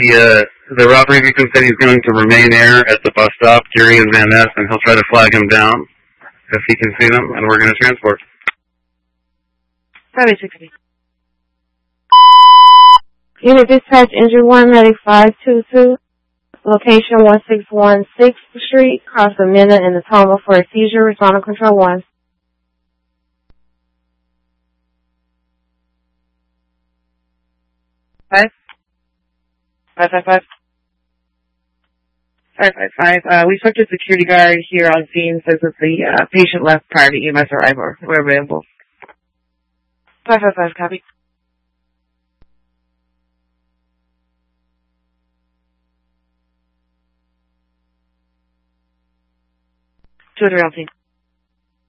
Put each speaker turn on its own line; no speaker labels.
The robbery victim said he's going to remain there at the bus stop during his Van Ness, and he'll try to flag him down if he can see them, and we're going to transport.
560.
Unit dispatch, injured 1, medic 522, location 1616 Street, cross the Minna in the Toma for a seizure, respond to control 1.
Five. 555. 555. We spoke to security guard here on scene. Says that the patient left prior to EMS arrival. We're available. 555. Copy. 2 on team.